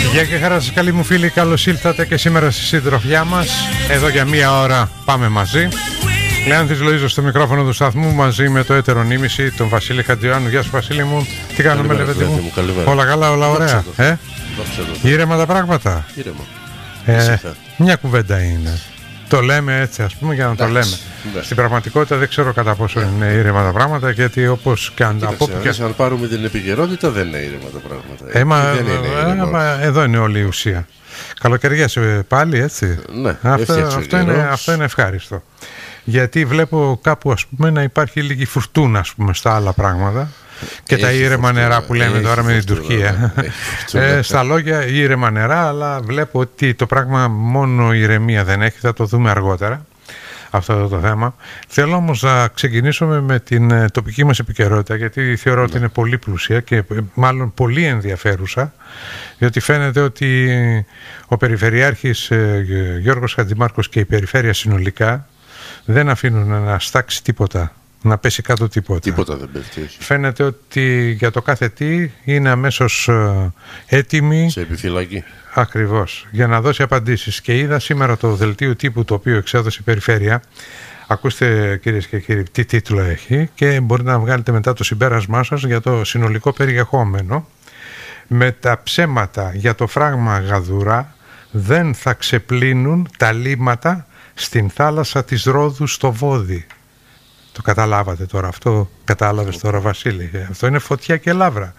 Γεια και χαρά σας καλοί μου φίλοι, καλώς ήλθατε και σήμερα στη συντροφιά μας. Εδώ για μία ώρα πάμε μαζί. Λεάνθης Λοΐζος στο μικρόφωνο του σταθμού, μαζί με το έτερο νήμιση, τον Βασίλη Χατζιάννου. Γεια σου Βασίλη μου, τι κάνουμε λεβέντη μου? Όλα καλά, όλα ωραία? Ήρεμα τα πράγματα? Μια κουβέντα είναι. Το λέμε έτσι, ας πούμε, για να το λέμε. Στην πραγματικότητα δεν ξέρω κατά πόσο είναι ήρεμα τα πράγματα, γιατί όπως και αν αν πάρουμε την επικαιρότητα, δεν είναι ήρεμα τα πράγματα. Εδώ είναι όλη η ουσία. Καλοκαιριάσαι πάλι, έτσι. Ναι, αυτό είναι ευχάριστο. Γιατί βλέπω κάπου, ας πούμε, να υπάρχει λίγη φουρτούνα, ας πούμε, στα άλλα πράγματα. Και τα ήρεμα νερά που λέμε τώρα με την Τουρκία. Στα λόγια ήρεμα νερά, αλλά βλέπω ότι το πράγμα μόνο ηρεμία δεν έχει. Θα το δούμε αργότερα αυτό το θέμα. Θέλω όμως να ξεκινήσουμε με την τοπική μας επικαιρότητα, γιατί θεωρώ ότι είναι πολύ πλούσια και μάλλον πολύ ενδιαφέρουσα, διότι φαίνεται ότι ο Περιφερειάρχης Γιώργος Χατζημάρκος και η Περιφέρεια συνολικά δεν αφήνουν να στάξει τίποτα, να πέσει κάτω τίποτα. Τίποτα δεν πέφτει. Φαίνεται ότι για το κάθε τι είναι αμέσως έτοιμη. Σε επιφυλακή. Ακριβώς, για να δώσει απαντήσεις. Και είδα σήμερα το δελτίο τύπου το οποίο εξέδωσε η Περιφέρεια. Ακούστε κυρίες και κύριοι τι τίτλο έχει και μπορείτε να βγάλετε μετά το συμπέρασμά σας για το συνολικό περιεχόμενο. Με τα ψέματα για το φράγμα Γαδουρά δεν θα ξεπλύνουν τα λίμματα στην θάλασσα της Ρόδου στο Βόδι. Το καταλάβατε τώρα αυτό? Κατάλαβες τώρα, Βασίλη? Αυτό είναι φωτιά και λάβρα.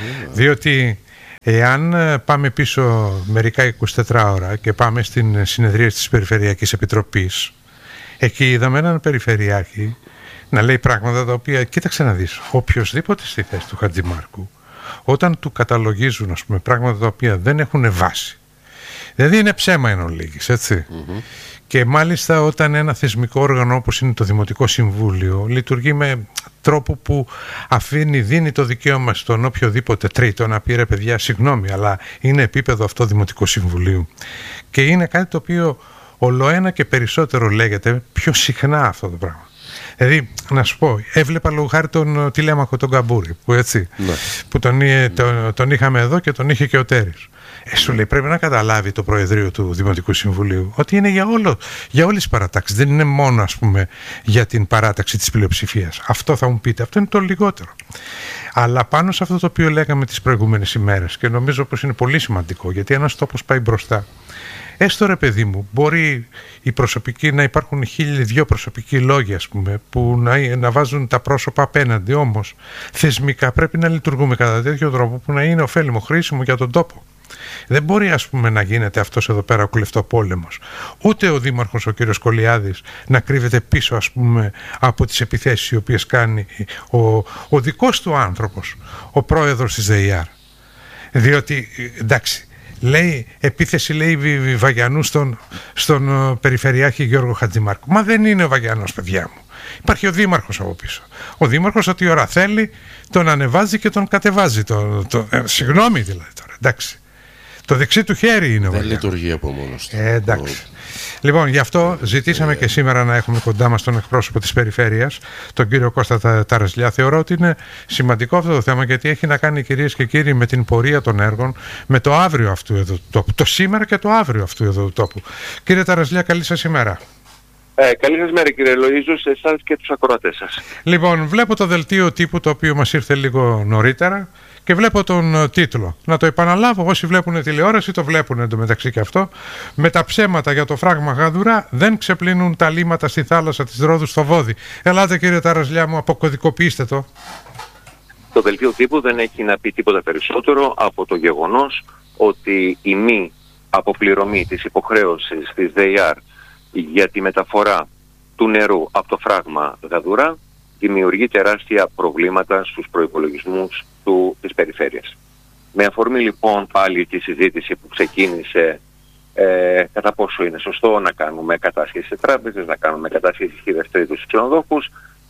Διότι εάν πάμε πίσω μερικά 24 ώρα και πάμε στην συνεδρία της Περιφερειακής Επιτροπής, εκεί είδαμε έναν περιφερειάρχη να λέει πράγματα τα οποία, κοίταξε να δεις, οποιοσδήποτε στη θέση του Χατζημάρκου, όταν του καταλογίζουν, ας πούμε, πράγματα τα οποία δεν έχουν βάση, δηλαδή είναι ψέμα εν ολίγης, έτσι. Και μάλιστα όταν ένα θεσμικό όργανο όπως είναι το Δημοτικό Συμβούλιο λειτουργεί με τρόπο που δίνει το δικαίωμα στον οποιοδήποτε τρίτο να πει ρε παιδιά συγγνώμη, αλλά είναι επίπεδο αυτό Δημοτικού Συμβουλίου, και είναι κάτι το οποίο ολοένα και περισσότερο λέγεται πιο συχνά αυτό το πράγμα. Δηλαδή, να σου πω, έβλεπα λόγω χάρη τον Τηλέμαχο τον Καμπούρη, που έτσι, που τον είχαμε εδώ και τον είχε και ο Τέρης. Σου λέει, πρέπει να καταλάβει το Προεδρείο του Δημοτικού Συμβουλίου ότι είναι για όλες τις παρατάξεις. Δεν είναι μόνο, ας πούμε, για την παράταξη της πλειοψηφίας. Αυτό θα μου πείτε, αυτό είναι το λιγότερο. Αλλά πάνω σε αυτό το οποίο λέγαμε τις προηγούμενες ημέρες, και νομίζω πως είναι πολύ σημαντικό, γιατί ένας τόπος πάει μπροστά. Έστω ρε παιδί μου, μπορεί να υπάρχουν 1.002 προσωπικοί λόγοι, ας πούμε, που να βάζουν τα πρόσωπα απέναντι. Όμως θεσμικά πρέπει να λειτουργούμε κατά τέτοιο τρόπο που να είναι ωφέλιμο, χρήσιμο για τον τόπο. Δεν μπορεί, ας πούμε, να γίνεται αυτός εδώ πέρα ο κλεφτοπόλεμος. Ούτε ο Δήμαρχος ο κύριος Κολιάδης να κρύβεται πίσω, ας πούμε, από τις επιθέσεις οι οποίες κάνει ο δικός του άνθρωπος, ο πρόεδρος της ΔΕΙΑΡ. Διότι, εντάξει, λέει, επίθεση λέει Βαγιανού στον Περιφερειάρχη Γιώργο Χατζημάρκου. Μα δεν είναι ο Βαγιανός, παιδιά μου. Υπάρχει ο Δήμαρχος από πίσω. Ο Δήμαρχος ό,τι ώρα θέλει τον ανεβάζει και τον κατεβάζει. Συγγνώμη δηλαδή τώρα, εντάξει. Το δεξί του χέρι είναι ο Βαγιανός. Δεν λειτουργεί από μόνος του. Εντάξει. Λοιπόν, γι' αυτό ζητήσαμε και σήμερα να έχουμε κοντά μας τον εκπρόσωπο της Περιφέρειας, τον κύριο Κώστα Ταρασλιά. Θεωρώ ότι είναι σημαντικό αυτό το θέμα, γιατί έχει να κάνει, κυρίες και κύριοι, με την πορεία των έργων, με το αύριο αυτού εδώ του τόπου. Το σήμερα και το αύριο αυτού εδώ του τόπου. Κύριε Ταρασλιά, καλή σας ημέρα. Καλή σας μέρα, κύριε Λοΐζο, σε εσάς και τους ακροατές σας. Λοιπόν, βλέπω το δελτίο τύπου το οποίο μας ήρθε λίγο νωρίτερα και βλέπω τον τίτλο. Να το επαναλάβω, όσοι βλέπουν τηλεόραση το βλέπουν εντωμεταξύ και αυτό. Με τα ψέματα για το φράγμα Γαδουρά δεν ξεπλύνουν τα λίμματα στη θάλασσα της Ρόδου στο Βόδι. Ελάτε, κύριε Ταρασλιά μου, αποκωδικοποιήστε το. Το δελτίο τύπου δεν έχει να πει τίποτα περισσότερο από το γεγονός ότι η μη αποπληρωμή της υποχρέωσης της ΔΕΙΑΡ για τη μεταφορά του νερού από το φράγμα Γαδουρά δημιουργεί τεράστια προβλήματα στους προϋπολογισμούς της περιφέρειας. Με αφορμή λοιπόν πάλι τη συζήτηση που ξεκίνησε κατά πόσο είναι σωστό να κάνουμε κατάσχεση σε τράπεζες, να κάνουμε κατάσχεση χείρες τρίτους στους ξενοδόχους,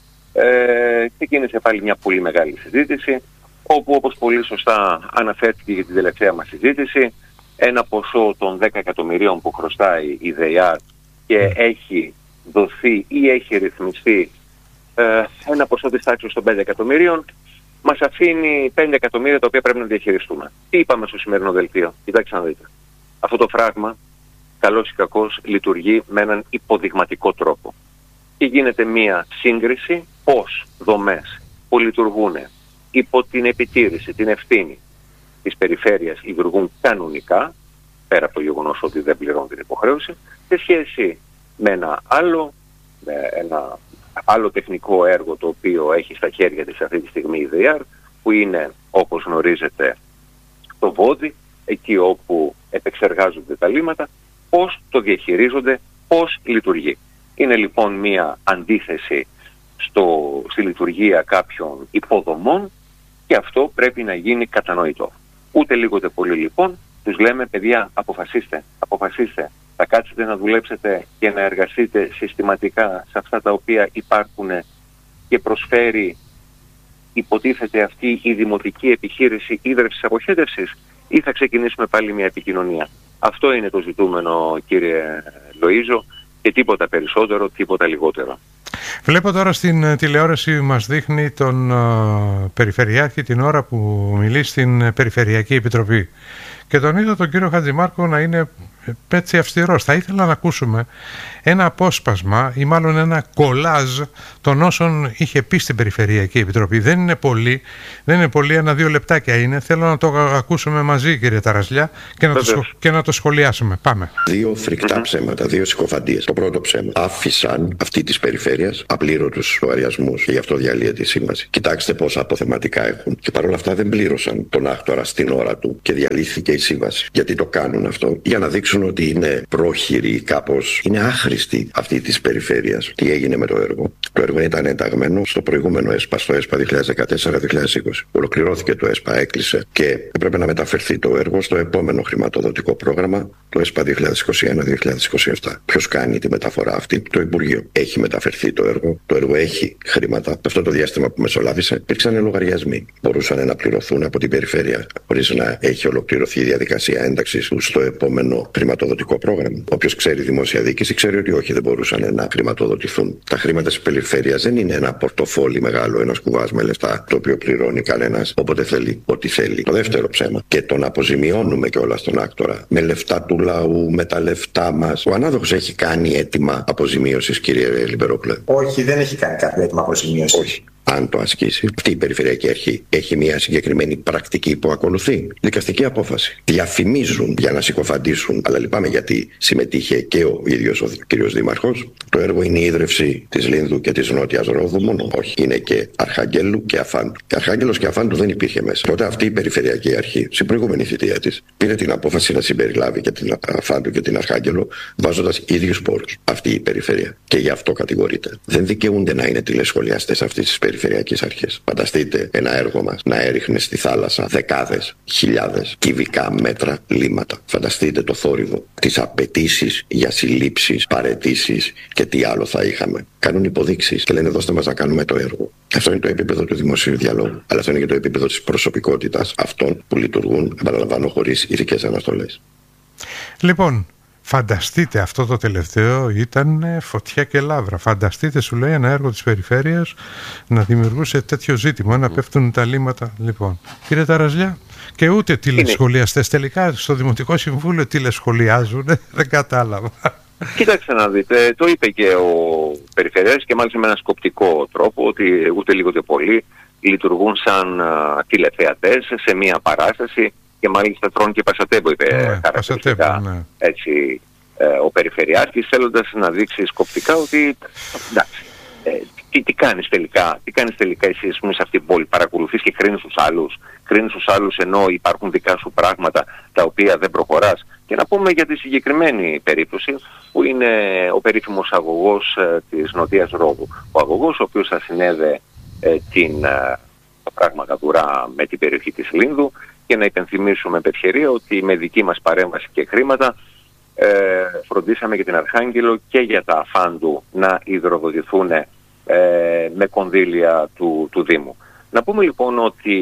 ξεκίνησε πάλι μια πολύ μεγάλη συζήτηση, όπου όπως πολύ σωστά αναφέρθηκε για την τελευταία μας συζήτηση, ένα ποσό των 10 εκατομμυρίων που χρωστάει η ΔΕΙΑΡ και έχει δοθεί ή έχει ρυθμιστεί ένα ποσό της τάξης των 5 εκατομμυρίων, μας αφήνει 5 εκατομμύρια τα οποία πρέπει να διαχειριστούμε. Τι είπαμε στο σημερινό δελτίο? Κοιτάξτε να δείτε. Αυτό το φράγμα, καλώς ή κακώς, λειτουργεί με έναν υποδειγματικό τρόπο. Και γίνεται μία σύγκριση πώς δομές που λειτουργούν υπό την επιτήρηση, την ευθύνη της περιφέρειας λειτουργούν κανονικά, πέρα από το γεγονός ότι δεν πληρώνουν την υποχρέωση, σε σχέση με ένα άλλο τεχνικό έργο το οποίο έχει στα χέρια της αυτή τη στιγμή η ΔΕΙΑΡ, που είναι, όπως γνωρίζετε, το Βόδι, εκεί όπου επεξεργάζονται τα λίμματα, πώς το διαχειρίζονται, πώς λειτουργεί. Είναι λοιπόν μία αντίθεση στη λειτουργία κάποιων υποδομών και αυτό πρέπει να γίνει κατανοητό. Ούτε λίγο ούτε πολύ λοιπόν τους λέμε, παιδιά, αποφασίστε, θα κάτσετε να δουλέψετε και να εργαστείτε συστηματικά σε αυτά τα οποία υπάρχουν και προσφέρει, υποτίθεται, αυτή η δημοτική επιχείρηση ίδρυυσης αποχέτευσης, ή θα ξεκινήσουμε πάλι μια επικοινωνία? Αυτό είναι το ζητούμενο, κύριε Λοΐζο, και τίποτα περισσότερο, τίποτα λιγότερο. Βλέπω τώρα στην τηλεόραση μας δείχνει τον Περιφερειάρχη την ώρα που μιλεί στην Περιφερειακή Επιτροπή και τον είδα τον κύριο Χατζημάρκο να είναι έτσι αυστηρός. Θα ήθελα να ακούσουμε ένα απόσπασμα ή μάλλον ένα κολάζ των όσων είχε πει στην Περιφερειακή Επιτροπή. Δεν είναι πολύ, 1-2 λεπτάκια είναι. Θέλω να το ακούσουμε μαζί, κύριε Ταρασλιά, και να το σχολιάσουμε. Πάμε. 2 φρικτά ψέματα, 2 συκοφαντίες. Το πρώτο ψέμα: άφησαν αυτή τη περιφέρεια απλήρωτους λογαριασμούς και γι' αυτό διαλύεται η σύμβαση. Κοιτάξτε πόσα αποθεματικά έχουν. Και παρόλα αυτά δεν πλήρωσαν τον άκτορα στην ώρα του και διαλύθηκε η σύμβαση. Γιατί το κάνουν αυτό? Για να δείξουν ότι είναι πρόχειροι, κάπως είναι άχρηστοι αυτή της περιφέρειας. Τι έγινε με το έργο? Το έργο ήταν ενταγμένο στο προηγούμενο ΕΣΠΑ, στο ΕΣΠΑ 2014-2020. Ολοκληρώθηκε το ΕΣΠΑ, έκλεισε και έπρεπε να μεταφερθεί το έργο στο επόμενο χρηματοδοτικό πρόγραμμα, το ΕΣΠΑ 2021-2027. Ποιος κάνει τη μεταφορά αυτή? Το Υπουργείο. Έχει μεταφερθεί το έργο, το έργο έχει χρήματα. Αυτό το διάστημα που μεσολάβησε υπήρξαν λογαριασμοί. Μπορούσαν να πληρωθούν από την περιφέρεια χωρίς να έχει ολοκληρωθεί η διαδικασία ένταξης του στο επόμενο χρηματοδοτικό πρόγραμμα. Όποιος ξέρει δημόσια διοίκηση ξέρει ότι όχι, δεν μπορούσαν να χρηματοδοτηθούν. Τα χρήματα της περιφέρειας δεν είναι ένα πορτοφόλι μεγάλο, ένας κουβάς με λεφτά, το οποίο πληρώνει κανένας όποτε θέλει, ό,τι θέλει. Το δεύτερο ψέμα, και τον αποζημιώνουμε κιόλας τον άκτορα με λεφτά του λαού, με τα λεφτά μας. Ο ανάδοχος έχει κάνει αίτημα αποζημίωσης, κύριε Λιμπερόπουλε? Όχι, δεν έχει κάνει κάποιο αίτημα αποζημίωσης. Όχι. Αν το ασκήσει, αυτή η Περιφερειακή Αρχή έχει μια συγκεκριμένη πρακτική που ακολουθεί. Δικαστική απόφαση. Διαφημίζουν για να συκοφαντήσουν, αλλά λυπάμαι γιατί συμμετείχε και ο ίδιος ο κύριος Δήμαρχος. Το έργο είναι η ίδρυυση της Λίνδου και της Νότιας Ρόδου μόνο? Όχι. Είναι και Αρχαγγέλου και Αφάντου. Και Αρχάγγελος και Αφάντου δεν υπήρχε μέσα. Τότε αυτή η Περιφερειακή Αρχή, στην προηγούμενη θητεία της, πήρε την απόφαση να συμπεριλάβει και την Αφάντου και την Αρχάγγελο, βάζοντας ίδιους πόρους. Αυτή η περιφέρεια. Και γι' αυτό κατηγορείται. Δεν δικαιούνται να είναι τηλεσχολιαστές αυτή τη Περιφερειακής Αρχής. Φανταστείτε ένα έργο μας να έριχνε στη θάλασσα δεκάδες χιλιάδες κυβικά μέτρα λίμματα. Φανταστείτε το θόρυβο, τις απαιτήσεις για συλλήψεις, παραιτήσεις και τι άλλο θα είχαμε. Κάνουν υποδείξεις και λένε δώστε μας να κάνουμε το έργο. Αυτό είναι το επίπεδο του δημοσίου διαλόγου. Αλλά αυτό είναι και το επίπεδο της προσωπικότητας αυτών που λειτουργούν, επαναλαμβάνω, χωρίς ειδικές αναστολές. Λοιπόν, φανταστείτε, αυτό το τελευταίο ήταν φωτιά και λάβρα. Φανταστείτε, σου λέει, ένα έργο της περιφέρειας να δημιουργούσε τέτοιο ζήτημα, να πέφτουν τα λίμματα. Λοιπόν, κύριε Ταρασλιά, και ούτε τηλεσχολιαστές. Τελικά στο Δημοτικό Συμβούλιο τηλεσχολιάζουν, δεν κατάλαβα. Κοίταξε να δείτε, το είπε και ο Περιφερειάρχης και μάλιστα με ένα σκοπτικό τρόπο, ότι ούτε λίγο ούτε πολύ λειτουργούν σαν τηλεθεατές σε μία παράσταση. Και μάλιστα τρώνε και πασατέμπο, είπε χαρακτηριστικά, ναι. Έτσι, ο Περιφερειάρχης, θέλοντας να δείξει σκοπτικά ότι εντάξει, τι κάνεις τελικά εσύ σε αυτή την πόλη? Παρακολουθείς και κρίνεις τους άλλους ενώ υπάρχουν δικά σου πράγματα τα οποία δεν προχωράς? Και να πούμε για τη συγκεκριμένη περίπτωση που είναι ο περίφημος αγωγός της Νοτίας Ρόδου. Ο αγωγός ο οποίος θα συνέδε τα πράγματα δουρά με την περιοχή της Λίνδου, και να υπενθυμίσουμε με ευκαιρία ότι με δική μας παρέμβαση και χρήματα φροντίσαμε για την Αρχάγγελο και για τα Αφάντου να υδροδοτηθούν με κονδύλια του Δήμου. Να πούμε λοιπόν ότι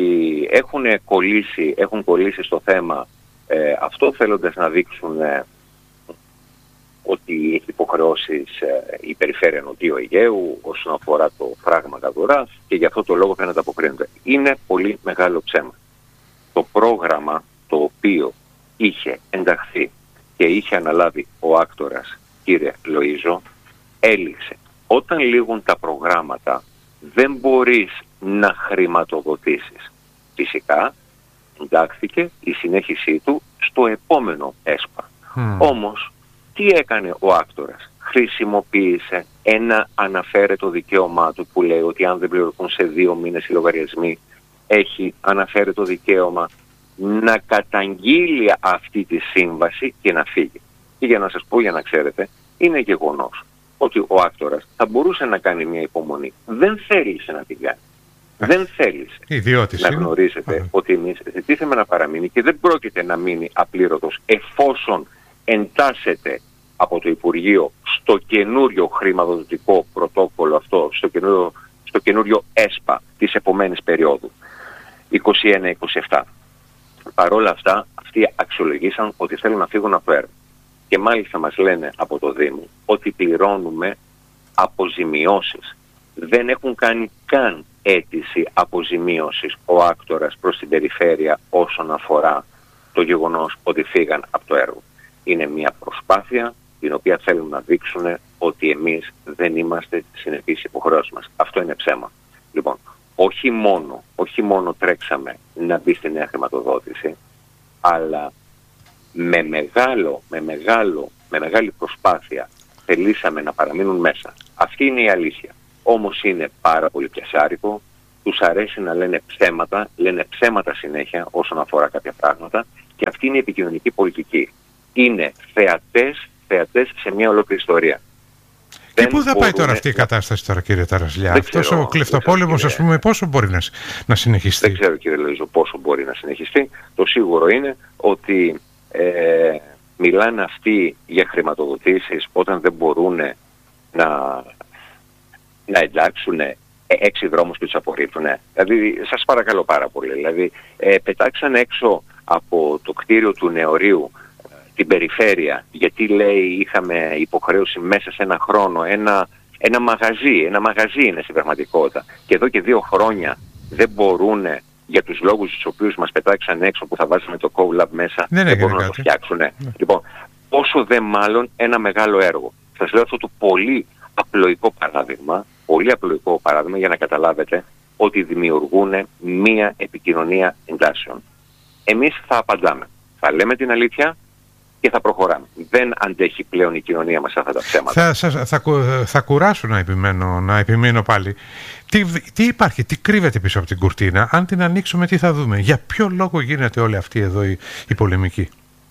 έχουν κολλήσει στο θέμα αυτό, θέλοντας να δείξουν ότι έχει υποχρεώσεις η περιφέρεια Νοτιού Αιγαίου όσον αφορά το φράγμα Γαδουράς και γι' αυτό το λόγο φαίνεται αποκρίνεται. Είναι πολύ μεγάλο ψέμα. Το πρόγραμμα το οποίο είχε ενταχθεί και είχε αναλάβει ο άκτορας, κύριε Λοΐζο, έληξε. Όταν λήγουν τα προγράμματα δεν μπορείς να χρηματοδοτήσεις. Φυσικά εντάχθηκε η συνέχισή του στο επόμενο ΕΣΠΑ. Όμως τι έκανε ο άκτορας? Χρησιμοποίησε ένα αναφέρετο δικαίωμά του που λέει ότι αν δεν πληρωθούν σε 2 μήνες οι λογαριασμοί, έχει αναφέρετο δικαίωμα να καταγγείλει αυτή τη σύμβαση και να φύγει. Και για να σας πω, για να ξέρετε, είναι γεγονός ότι ο άκτορας θα μπορούσε να κάνει μια υπομονή. Δεν θέλησε να την κάνει. Δεν θέλησε. Να γνωρίζετε ότι εμείς ζητήσαμε να παραμείνει και δεν πρόκειται να μείνει απλήρωτος εφόσον εντάσσεται από το Υπουργείο στο καινούριο χρηματοδοτικό πρωτόκολλο αυτό, στο καινούριο ΕΣΠΑ της επομένης περίοδου, 21-27. Παρόλα αυτά, αυτοί αξιολογήσαν ότι θέλουν να φύγουν από το έργο. Και μάλιστα μας λένε από το Δήμο ότι πληρώνουμε αποζημιώσεις. Δεν έχουν κάνει καν αίτηση αποζημίωσης ο άκτορας προς την περιφέρεια όσον αφορά το γεγονός ότι φύγαν από το έργο. Είναι μια προσπάθεια την οποία θέλουν να δείξουν ότι εμείς δεν είμαστε συνεπείς υποχρεώσεις μας. Αυτό είναι ψέμα. Λοιπόν, όχι μόνο τρέξαμε να μπει στη νέα χρηματοδότηση, αλλά με μεγάλη προσπάθεια θελήσαμε να παραμείνουν μέσα. Αυτή είναι η αλήθεια. Όμως είναι πάρα πολύ πιασάρικο, τους αρέσει να λένε ψέματα συνέχεια όσον αφορά κάποια πράγματα και αυτή είναι η επικοινωνική πολιτική. Είναι θεατές σε μια ολόκληρη ιστορία. Και πού θα πάει τώρα αυτή η κατάσταση τώρα, κύριε Ταρασλιά? Αυτός ο κλεφτοπόλεμος, ας πούμε, πόσο μπορεί να συνεχιστεί? Δεν ξέρω, κύριε Λοΐζο, πόσο μπορεί να συνεχιστεί. Το σίγουρο είναι ότι μιλάνε αυτοί για χρηματοδοτήσεις όταν δεν μπορούν να εντάξουν 6 δρόμους και τους απορρίπτουν. Δηλαδή, σας παρακαλώ πάρα πολύ. Δηλαδή, πετάξαν έξω από το κτίριο του Νεορίου την περιφέρεια, γιατί λέει είχαμε υποχρέωση μέσα σε ένα χρόνο, ένα μαγαζί είναι στην πραγματικότητα. Και εδώ και 2 χρόνια δεν μπορούν, για τους λόγους τους οποίους μας πετάξαν έξω που θα βάζουμε το CoLab μέσα, δεν μπορούν να το φτιάξουν. Λοιπόν, όσο δε μάλλον ένα μεγάλο έργο. Σας λέω αυτό το πολύ απλοϊκό παράδειγμα για να καταλάβετε ότι δημιουργούν μία επικοινωνία εντάσεων. Εμείς θα απαντάμε. Θα λέμε την αλήθεια και θα προχωράμε. Δεν αντέχει πλέον η κοινωνία μας αυτά τα ψέματα. Θα κουράσω να επιμείνω πάλι. Τι υπάρχει, τι κρύβεται πίσω από την κουρτίνα? Αν την ανοίξουμε, τι θα δούμε? Για ποιο λόγο γίνεται όλη αυτή εδώ η πολεμική?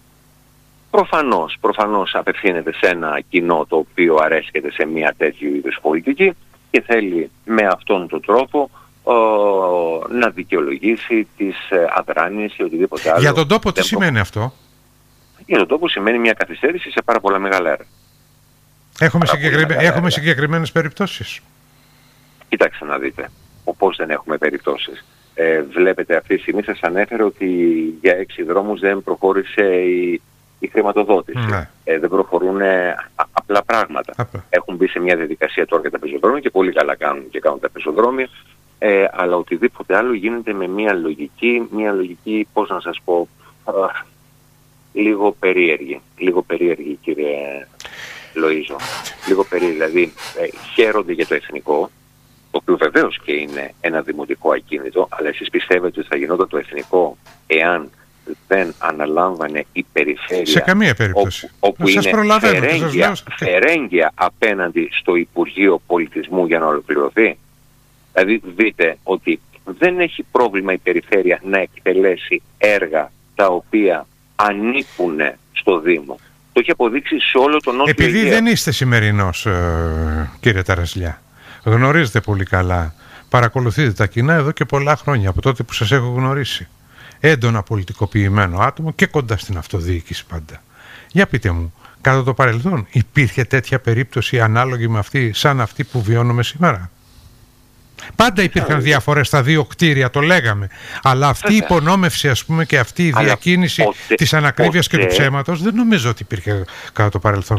Προφανώς απευθύνεται σε ένα κοινό το οποίο αρέσκεται σε μια τέτοιου είδους πολιτική και θέλει με αυτόν τον τρόπο να δικαιολογήσει τις αδράνειες ή οτιδήποτε άλλο. Για τον τόπο τι σημαίνει αυτό? Για τον τόπο σημαίνει μια καθυστέρηση σε πάρα πολλά μεγάλα έργα. Έχουμε συγκεκριμένες περιπτώσεις? Κοιτάξτε να δείτε. Πώς δεν έχουμε περιπτώσεις? Βλέπετε αυτή τη στιγμή σας ανέφερε ότι για 6 δρόμους δεν προχώρησε η χρηματοδότηση. Δεν προχωρούν απλά πράγματα. Έχουν μπει σε μια διαδικασία τώρα για τα πεζοδρόμια και πολύ καλά κάνουν τα πεζοδρόμια, αλλά οτιδήποτε άλλο γίνεται με μια λογική, πώς να σας πω, λίγο περίεργη κύριε Λοΐζο. Λίγο περίεργη, δηλαδή χαίρονται για το εθνικό, το οποίο βεβαίως και είναι ένα δημοτικό ακίνητο, αλλά εσείς πιστεύετε ότι θα γινόταν το εθνικό εάν δεν αναλάμβανε η περιφέρεια? Σε καμία περίπτωση. Όπου είναι φερέγγια απέναντι στο Υπουργείο Πολιτισμού για να ολοκληρωθεί. Δηλαδή δείτε ότι δεν έχει πρόβλημα η περιφέρεια να εκτελέσει έργα τα οποία ανήκουν στο Δήμο. Το έχει αποδείξει σε όλο τον Νότιο Αιγαίο. Επειδή δεν είστε σημερινός, κύριε Ταρασλιά, γνωρίζετε πολύ καλά, παρακολουθείτε τα κοινά εδώ και πολλά χρόνια, από τότε που σας έχω γνωρίσει. Έντονα πολιτικοποιημένο άτομο και κοντά στην αυτοδιοίκηση πάντα. Για πείτε μου, κατά το παρελθόν υπήρχε τέτοια περίπτωση ανάλογη με αυτή, σαν αυτή που βιώνουμε σήμερα? Πάντα υπήρχαν διαφορές στα δύο κτίρια, το λέγαμε. Αλλά αυτή η υπονόμευση, ας πούμε, και αυτή η διακίνηση της ανακρίβειας και του ψέματος, δεν νομίζω ότι υπήρχε κατά το παρελθόν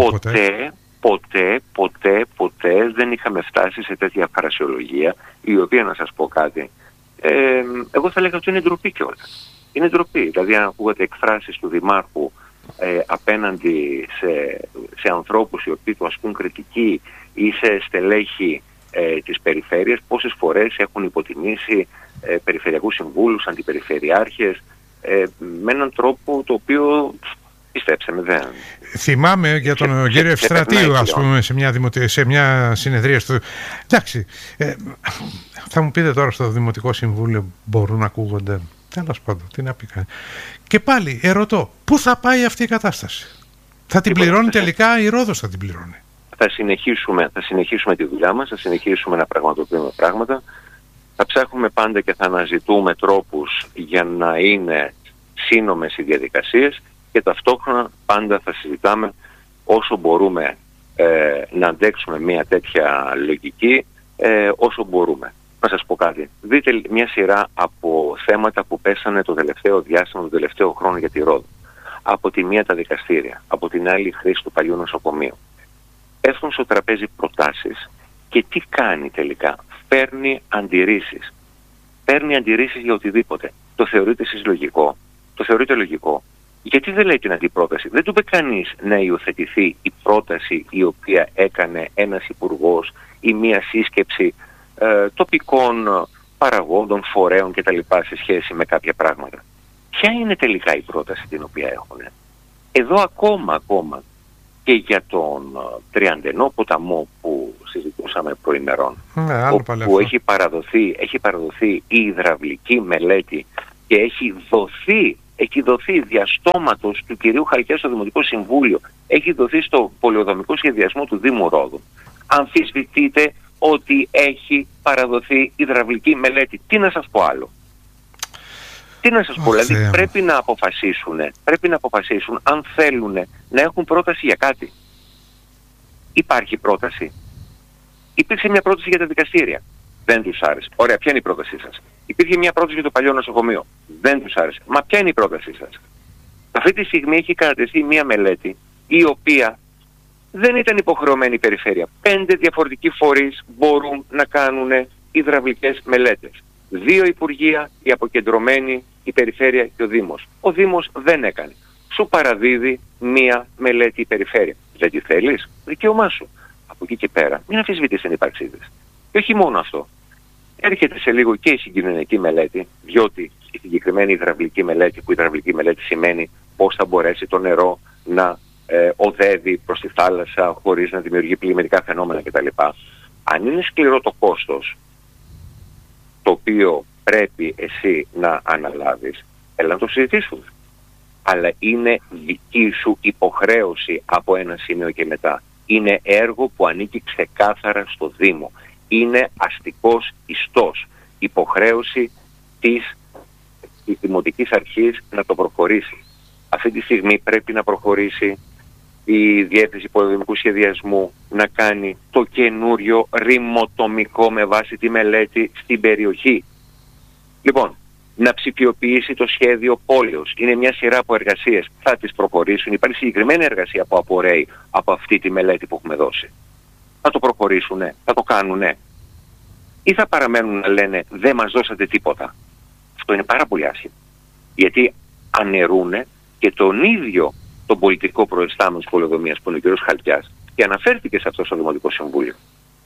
ποτέ δεν είχαμε φτάσει σε τέτοια φρασιολογία, η οποία, να σας πω κάτι, εγώ θα λέγα ότι είναι ντροπή κιόλας. Είναι ντροπή. Δηλαδή, αν ακούγατε εκφράσεις του Δημάρχου απέναντι σε ανθρώπους οι οποίοι του ασκούν κριτική ή σε στελέχη της περιφέρειας, πόσες φορές έχουν υποτιμήσει περιφερειακούς συμβούλους, αντιπεριφερειάρχες, με έναν τρόπο το οποίο, πιστέψτε με, δεν... Θυμάμαι για τον κύριο Ευστρατείου, ας πούμε, σε μια συνεδρία του... Εντάξει, θα μου πείτε τώρα, στο Δημοτικό Συμβούλιο μπορούν να ακούγονται... Τέλος πάντων, τι να πει κανείς. Και πάλι ερωτώ, πού θα πάει αυτή η κατάσταση? Θα την πληρώνει τελικά η Ρόδος, θα την πληρώνει? Θα συνεχίσουμε τη δουλειά μας, θα συνεχίσουμε να πραγματοποιούμε πράγματα. Θα ψάχνουμε πάντα και θα αναζητούμε τρόπους για να είναι σύνομες οι διαδικασίες και ταυτόχρονα πάντα θα συζητάμε όσο μπορούμε να αντέξουμε μια τέτοια λογική, όσο μπορούμε. Να σας πω κάτι. Δείτε μια σειρά από θέματα που πέσανε το τελευταίο διάστημα, το τελευταίο χρόνο για τη Ρόδο. Από τη μία τα δικαστήρια, από την άλλη η χρήση του παλιού νοσοκομείου. Έχουν στο τραπέζι προτάσεις και τι κάνει τελικά? Παίρνει αντιρρήσεις. Παίρνει αντιρρήσεις για οτιδήποτε. Το θεωρείτε εσείς λογικό? Το θεωρείτε λογικό? Γιατί δεν λέει την αντιπρόταση? Δεν του είπε κανείς να υιοθετηθεί η πρόταση η οποία έκανε ένας υπουργός ή μία σύσκεψη τοπικών παραγόντων, φορέων κτλ. Σε σχέση με κάποια πράγματα. Ποια είναι τελικά η πρόταση την οποία έχουν? Εδώ ακόμα και για τον Τριαντενό ποταμό που συζητούσαμε προημερών, όπου έχει παραδοθεί η υδραυλική μελέτη και έχει δοθεί διαστόματος του κυρίου Χαλκιά στο Δημοτικό Συμβούλιο, έχει δοθεί στο πολεοδομικό σχεδιασμό του Δήμου Ρόδου. Αμφισβητείτε ότι έχει παραδοθεί υδραυλική μελέτη? Τι να σας πω άλλο? Τι να σας πω? Δηλαδή πρέπει να αποφασίσουν αν θέλουν να έχουν πρόταση για κάτι. Υπάρχει πρόταση? Υπήρξε μια πρόταση για τα δικαστήρια. Δεν τους άρεσε. Ωραία, ποια είναι η πρότασή σας? Υπήρχε μια πρόταση για το παλιό νοσοκομείο. Δεν τους άρεσε. Μα ποια είναι η πρότασή σας? Αυτή τη στιγμή έχει κατατεθεί μια μελέτη η οποία δεν ήταν υποχρεωμένη η περιφέρεια. 5 διαφορετικοί φορείς μπορούν να κάνουν υδραυλικές μελέτες. 2 υπουργεία, η αποκεντρωμένη, η περιφέρεια και ο Δήμος. Ο Δήμος δεν έκανε. Σου παραδίδει μία μελέτη η περιφέρεια. Δεν τη θέλεις? Δικαίωμά σου. Από εκεί και πέρα μην αμφισβητείς την ύπαρξή της. Και όχι μόνο αυτό. Έρχεται σε λίγο και η συγκοινωνιακή μελέτη, διότι η συγκεκριμένη υδραυλική μελέτη, που η υδραυλική μελέτη σημαίνει πώς θα μπορέσει το νερό να οδεύει προς τη θάλασσα χωρίς να δημιουργεί πλημμυρικά φαινόμενα κτλ. Αν είναι σκληρό το κόστος, το οποίο πρέπει εσύ να αναλάβεις, έλα να το συζητήσουμε. Αλλά είναι δική σου υποχρέωση από ένα σημείο και μετά. Είναι έργο που ανήκει ξεκάθαρα στο Δήμο. Είναι αστικός ιστός. Υποχρέωση της Δημοτικής Αρχής να το προχωρήσει. Αυτή τη στιγμή πρέπει να προχωρήσει η Διεύθυνση Πολεοδομικού Σχεδιασμού να κάνει το καινούριο ρημοτομικό με βάση τη μελέτη στην περιοχή. Λοιπόν, να ψηφιοποιήσει το σχέδιο πόλεως. Είναι μια σειρά από εργασίες. Θα τις προχωρήσουν. Υπάρχει συγκεκριμένη εργασία που απορρέει από αυτή τη μελέτη που έχουμε δώσει. Θα το προχωρήσουνε, θα το κάνουνε. Ή θα παραμένουν να λένε δεν μας δώσατε τίποτα. Αυτό είναι πάρα πολύ άσχημο. Γιατί αναιρούνε και τον ίδιο τον πολιτικό προϊστάμενο της πολεοδομίας που είναι ο κ. Χαλκιάς και αναφέρθηκε σε αυτό στο Δημοτικό Συμβούλιο.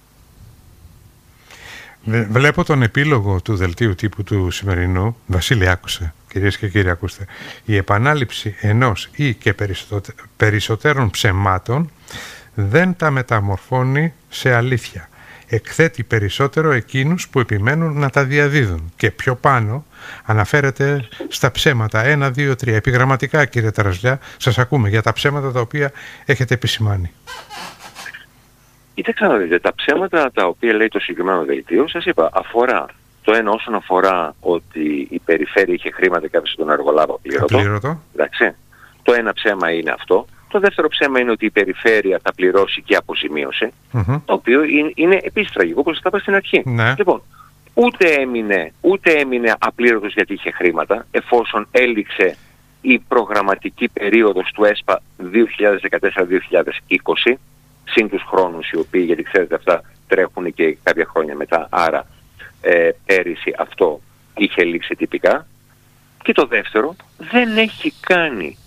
Βλέπω τον επίλογο του δελτίου τύπου του σημερινού. Βασίλη, άκουσε, κυρίες και κύριοι, ακούστε. Η επανάληψη ενός ή και περισσότερων ψεμάτων δεν τα μεταμορφώνει σε αλήθεια. Εκθέτει περισσότερο εκείνους που επιμένουν να τα διαδίδουν. Και πιο πάνω αναφέρεται στα ψέματα 1, 2, 3. Επιγραμματικά, κύριε Ταραζλιά, σας ακούμε για τα ψέματα τα οποία έχετε επισημάνει. Κοιτάξτε να δείτε, τα ψέματα τα οποία λέει το συγκεκριμένο δελτίο, σας είπα, αφορά το ένα όσον αφορά ότι η περιφέρεια είχε χρήματα και άφησε τον εργολάβο απλήρωτο. Εντάξει. Το ένα ψέμα είναι αυτό. Το δεύτερο ψέμα είναι ότι η περιφέρεια θα πληρώσει και αποζημίωση, το οποίο είναι επίσης τραγικό, όπως θα είπα στην αρχή. Ναι. Λοιπόν, ούτε έμεινε απλήρωτος γιατί είχε χρήματα, εφόσον έληξε η προγραμματική περίοδος του ΕΣΠΑ 2014-2020, συν τους χρόνους οι οποίοι, γιατί ξέρετε αυτά τρέχουν και κάποια χρόνια μετά, άρα πέρυσι αυτό είχε λήξει τυπικά. Και το δεύτερο, δεν έχει κάνει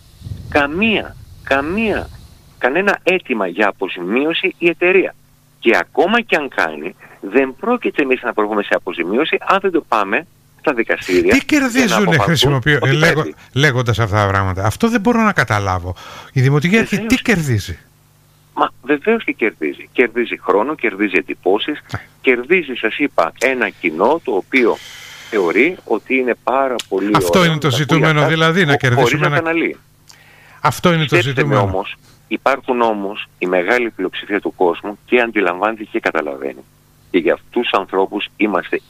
κανένα αίτημα για αποζημίωση η εταιρεία. Και ακόμα και αν κάνει, δεν πρόκειται εμείς να προβούμε σε αποζημίωση αν δεν το πάμε στα δικαστήρια. Τι κερδίζουν λέγοντας αυτά τα πράγματα? Αυτό δεν μπορώ να καταλάβω. Η Δημοτική Αρχή τι κερδίζει? Μα βεβαίως τι κερδίζει. Κερδίζει χρόνο, κερδίζει εντυπώσεις, κερδίζει, σας είπα, ένα κοινό το οποίο θεωρεί ότι είναι πάρα πολύ αυτό ωραίο. Είναι το ζητούμενο δηλαδή, να κερδίσουμε ένα καναλί. Αυτό είναι το ζητούμενο. Όμως, υπάρχουν όμως η μεγάλη πλειοψηφία του κόσμου και αντιλαμβάνεται και καταλαβαίνει. Και για αυτούς τους ανθρώπους είμαστε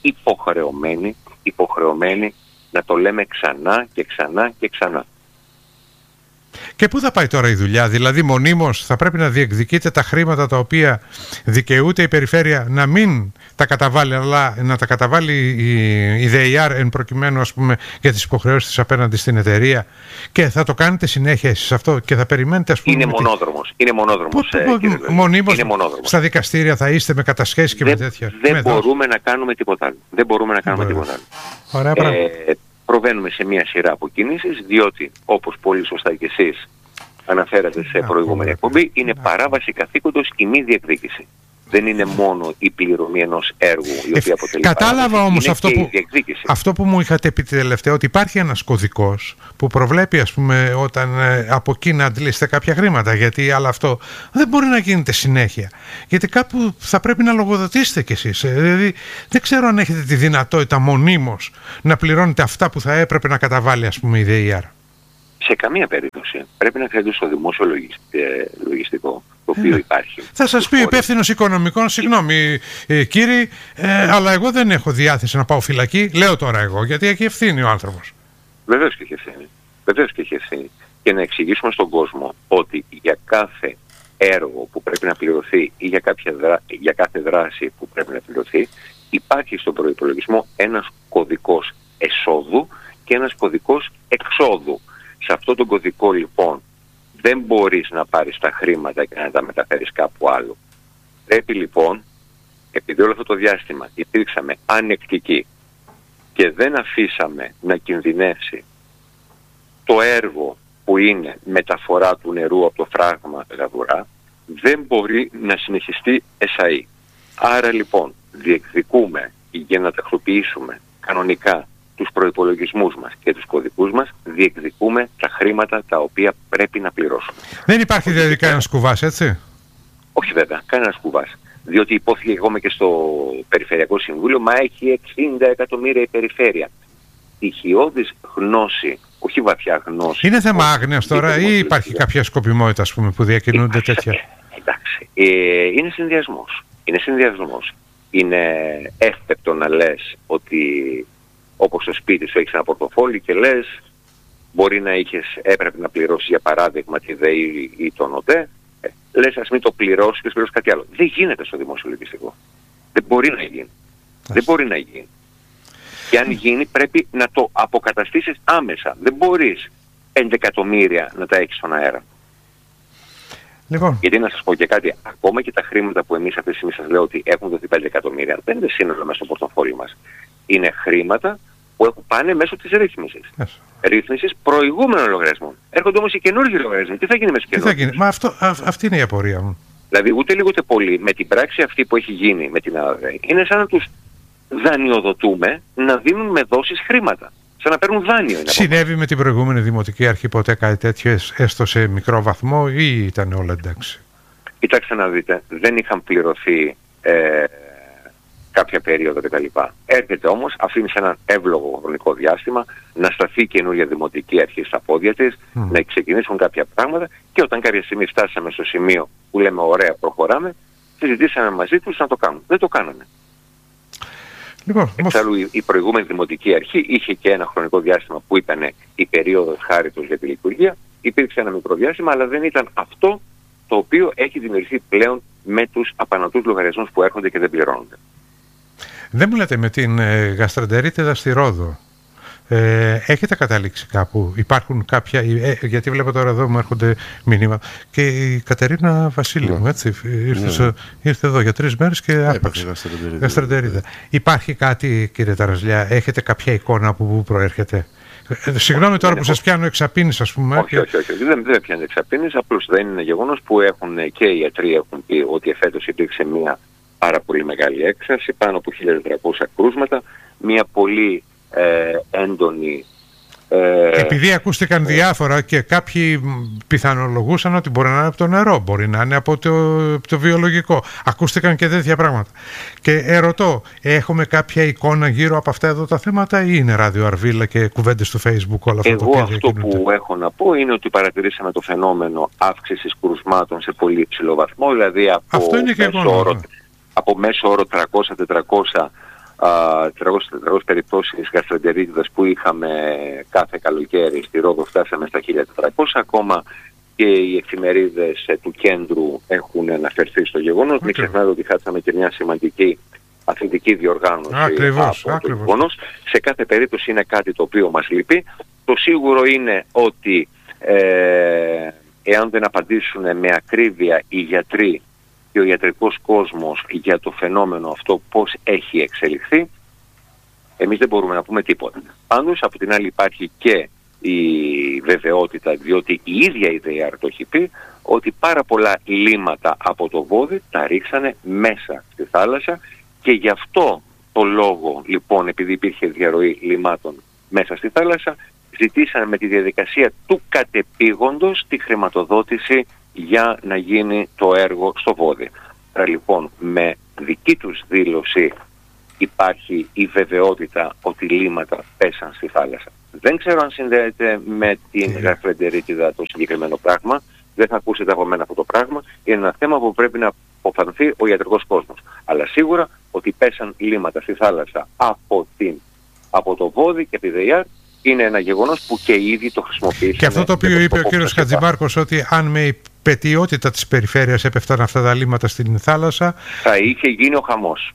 υποχρεωμένοι να το λέμε ξανά και ξανά και ξανά. Και πού θα πάει τώρα η δουλειά? Δηλαδή μονίμως θα πρέπει να διεκδικείτε τα χρήματα τα οποία δικαιούται η περιφέρεια να μην τα καταβάλει, αλλά να τα καταβάλει η ΔΕΙΑΡ εν προκειμένου, ας πούμε, για τις υποχρεώσεις της απέναντι στην εταιρεία, και θα το κάνετε συνέχεια εσείς αυτό και θα περιμένετε, ας πούμε... Είναι μονόδρομος. Μονίμως στα δικαστήρια θα είστε με κατασχέσεις και με τέτοια? Δεν μπορούμε να κάνουμε τίποτα άλλο. Ωραία πράγματα. Προβαίνουμε σε μια σειρά από κινήσεις, διότι όπως πολύ σωστά και εσείς αναφέρατε σε προηγούμενη εκπομπή, είναι παράβαση καθήκοντος η μη διεκδίκηση. Δεν είναι μόνο η πληρωμή ενός έργου η οποία αποτελεί κατάλαβα όμως είναι αυτό που μου είχατε πει τελευταία, ότι υπάρχει ένας κωδικός που προβλέπει, ας πούμε, όταν από εκεί να αντλήσετε κάποια χρήματα, γιατί αλλά αυτό δεν μπορεί να γίνεται συνέχεια, γιατί κάπου θα πρέπει να λογοδοτήσετε κι εσείς. Δηλαδή δεν ξέρω αν έχετε τη δυνατότητα μονίμως να πληρώνετε αυτά που θα έπρεπε να καταβάλει, ας πούμε, η ΔΕΙΑΡ. Σε καμία περίπτωση. Πρέπει να κρατήσει το δημόσιο λογιστικό, το οποίο υπάρχει. Θα σας πει ο υπεύθυνος οικονομικών, συγγνώμη κύριε, αλλά εγώ δεν έχω διάθεση να πάω φυλακή. Λέω τώρα εγώ, γιατί έχει ευθύνη ο άνθρωπος. Βεβαίως και έχει ευθύνη. Και να εξηγήσουμε στον κόσμο ότι για κάθε έργο που πρέπει να πληρωθεί ή για κάθε δράση που πρέπει να πληρωθεί, υπάρχει στον προϋπολογισμό ένας κωδικός εσόδου και ένας κωδικός εξόδου. Σε αυτόν τον κωδικό λοιπόν δεν μπορείς να πάρεις τα χρήματα και να τα μεταφέρεις κάπου άλλο. Πρέπει λοιπόν, επειδή όλο αυτό το διάστημα υπήρξαμε ανεκτικοί και δεν αφήσαμε να κινδυνεύσει το έργο που είναι μεταφορά του νερού από το φράγμα Γαδουρά, δεν μπορεί να συνεχιστεί εσαΐ. Άρα λοιπόν διεκδικούμε για να τακτοποιήσουμε κανονικά τους προϋπολογισμούς μας και τους κωδικούς μας, διεκδικούμε τα χρήματα τα οποία πρέπει να πληρώσουμε. Δεν υπάρχει δηλαδή κανένας κουβάς, έτσι? Όχι βέβαια, κανένας κουβάς. Διότι υπόθηκε εγώ και στο Περιφερειακό Συμβούλιο, μα έχει 60 εκατομμύρια η περιφέρεια. Στοιχειώδης γνώση, όχι βαθιά γνώση. Είναι θέμα άγνοιας τώρα ή υπάρχει κάποια σκοπιμότητα, ας πούμε, που διακινούνται τέτοια? Εντάξει, είναι συνδυασμός. Είναι εύπεπτο να λες ότι όπως στο σπίτι σου έχεις ένα πορτοφόλι και λες μπορεί να έπρεπε να πληρώσεις για παράδειγμα τη ΔΕΗ ή τον ΟΤΕ, λες ας μην το πληρώσεις και πληρώσεις κάτι άλλο. Δεν γίνεται στο δημόσιο λογιστικό. Δεν μπορεί να γίνει. Και αν γίνει πρέπει να το αποκαταστήσεις άμεσα. Δεν μπορείς 5 εκατομμύρια να τα έχεις στον αέρα. Λοιπόν. Γιατί να σας πω και κάτι, ακόμα και τα χρήματα που εμείς αυτή τη στιγμή σας λέω ότι έχουν δοθεί 5 εκατομμύρια, δεν είναι σύνολο μέσα στο πορτοφόλι μας. Είναι χρήματα που πάνε μέσω της ρύθμισης. Ρύθμισης προηγούμενων λογαριασμών. Έρχονται όμως οι καινούργιοι λογαριασμοί. Τι θα γίνει με τους καινούργιους? Μα αυτή είναι η απορία μου. Δηλαδή ούτε λίγο ούτε πολύ με την πράξη αυτή που έχει γίνει με την ΑΔΕ, είναι σαν να τους δανειοδοτούμε να δίνουν με δόσεις χρήματα. Σαν να παίρνουν δάνειο. Συνέβη με την προηγούμενη Δημοτική Αρχή ποτέ κάτι τέτοιο, έστω σε μικρό βαθμό, ή ήταν όλα εντάξει? Κοιτάξτε να δείτε, δεν είχαν πληρωθεί κάποια περίοδο κτλ. Έρχεται όμως, αφήνει σε έναν εύλογο χρονικό διάστημα να σταθεί καινούργια Δημοτική Αρχή στα πόδια της, να ξεκινήσουν κάποια πράγματα και όταν κάποια στιγμή φτάσαμε στο σημείο που λέμε ωραία προχωράμε, συζητήσαμε μαζί τους να το κάνουν. Δεν το κάνανε. Λοιπόν, εξάλλου η προηγούμενη Δημοτική Αρχή είχε και ένα χρονικό διάστημα που ήταν η περίοδος χάριτος για τη λειτουργία. Υπήρξε ένα μικρό διάστημα, αλλά δεν ήταν αυτό το οποίο έχει δημιουργηθεί πλέον με τους απανωτούς λογαριασμούς που έρχονται και δεν πληρώνονται. Δεν μου λέτε με την γαστρεντερίτιδα στη Ρόδο. Έχετε καταλήξει κάπου? Υπάρχουν κάποια, γιατί βλέπω τώρα εδώ μου έρχονται μηνύματα, και η Κατερίνα Βασίλη έτσι, ήρθε εδώ για 3 μέρες και άπαξε γαστρεντερίτιδα. Υπάρχει κάτι, κύριε Ταρασλιά, έχετε κάποια εικόνα από πού προέρχεται? Συγγνώμη τώρα που σας πιάνω εξαπίνης, ας πούμε. Όχι, δεν πιάνω εξαπίνης, απλώς δεν είναι γεγονός που έχουν και οι ιατροί έχουν πει ότι εφέτος υπήρξε μια πάρα πολύ μεγάλη έξαρση, πάνω από 1.400 κρούσματα, μια πολύ έντονη... Επειδή ακούστηκαν διάφορα και κάποιοι πιθανολογούσαν ότι μπορεί να είναι από το νερό, μπορεί να είναι από το βιολογικό. Ακούστηκαν και τέτοια πράγματα. Και ερωτώ, έχουμε κάποια εικόνα γύρω από αυτά εδώ τα θέματα ή είναι ράδιο αρβίλα και κουβέντες στο Facebook όλα αυτά? Εγώ αυτό που έχω να πω είναι ότι παρατηρήσαμε το φαινόμενο αύξησης κρουσμάτων σε πολύ υψηλό βαθμό, δηλαδή από μέσο όρο 300-400 περιπτώσεις γαστρεντερίτιδας που είχαμε κάθε καλοκαίρι στη Ρόδο, φτάσαμε στα 1.400. Ακόμα και οι εφημερίδες του κέντρου έχουν αναφερθεί στο γεγονός. Μην ξεχνάτε ότι χάσαμε και μια σημαντική αθλητική διοργάνωση από το γεγονός. Σε κάθε περίπτωση είναι κάτι το οποίο μας λείπει. Το σίγουρο είναι ότι εάν δεν απαντήσουν με ακρίβεια οι γιατροί και ο ιατρικός κόσμος για το φαινόμενο αυτό πώς έχει εξελιχθεί, εμείς δεν μπορούμε να πούμε τίποτα. Πάντως από την άλλη υπάρχει και η βεβαιότητα, διότι η ίδια η ΔΕΙΑΡ το έχει πει, ότι πάρα πολλά λίμματα από το βόδι τα ρίξανε μέσα στη θάλασσα, και γι' αυτό το λόγο λοιπόν, επειδή υπήρχε διαρροή λιμάτων μέσα στη θάλασσα, ζητήσανε με τη διαδικασία του κατεπήγοντος τη χρηματοδότηση για να γίνει το έργο στο βόδι. Άρα λοιπόν με δική τους δήλωση υπάρχει η βεβαιότητα ότι λίμματα πέσαν στη θάλασσα. Δεν ξέρω αν συνδέεται με την γαστρεντερίτιδα το συγκεκριμένο πράγμα. Δεν θα ακούσετε από μένα αυτό το πράγμα. Είναι ένα θέμα που πρέπει να αποφανθεί ο ιατρικός κόσμος. Αλλά σίγουρα ότι πέσαν λίμματα στη θάλασσα από το βόδι και από τη ΔΕΙΑΡ είναι ένα γεγονός που και ήδη το χρησιμοποιήσαμε. Και αυτό το οποίο είπε ο κύριος Χατζημάρκος, ότι αν με υπετιότητα της περιφέρειας έπεφταν αυτά τα λίμματα στην θάλασσα, θα είχε γίνει ο χαμός.